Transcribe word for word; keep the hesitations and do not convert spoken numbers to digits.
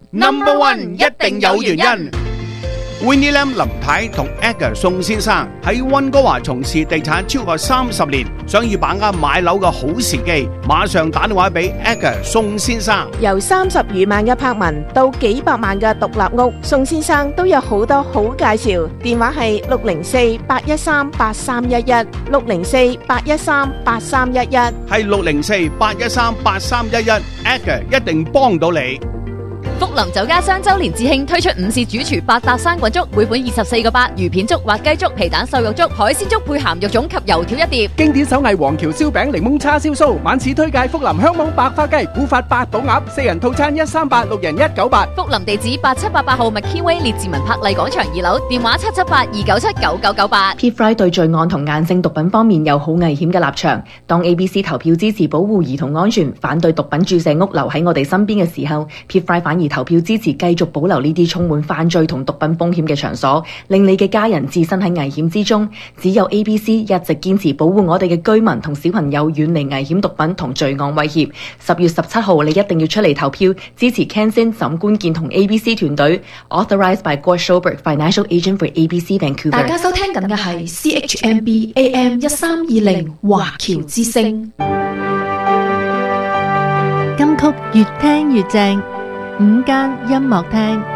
Number One 一定有原因。Winnie Lam 林太同 Edgar 宋先生喺溫哥華從事地產超過三十年，想要把握買樓嘅好時機，馬上打電話俾 Edgar 宋先生。 由三十餘萬嘅柏文到幾百萬嘅獨立屋，宋先生都有好多好介紹。電話係六零四八一三八三一一，六零四八一三八三一一， 係六零四八一三八三一一 ，Edgar 一定幫到你。 福林酒家雙周年致慶推出午市主廚八搭生滾粥，每款二十四個八，魚片粥、滑雞粥、皮蛋瘦肉粥、海鮮粥配鹹肉粽及油條一碟。 經典手藝黃橋燒餅、檸檬叉燒酥，晚市推介福林香網白花雞、古法八寶鴨，四人套餐一三八，六人一九八。 福林地址八七八八號麥堅威列治文柏麗廣場二樓，電話七七八二九七九九九八。 P. Fry 對罪案同硬性毒品方面有好危險嘅立場。當 A B C 投票支持保護兒童安全，反對毒品注射屋留喺我哋身邊嘅時候 ，P. Fry 反而投票支持繼續保留呢啲充滿犯罪同毒品風險嘅場所，令你嘅家人置身喺危險之中。只有 A B C 一直堅持保護我哋嘅居民同小朋友遠離危險毒品同罪案威脅。十月十七號，你一定要出嚟投票，支持 Ken Sin 沈官健同 A B C 團隊。Authorized by Gord Schobert, Financial Agent for A B C Vancouver。 大家收聽緊嘅係 C H M B A M 一三二零華僑之聲。 金曲越聽越正，午間音樂廳。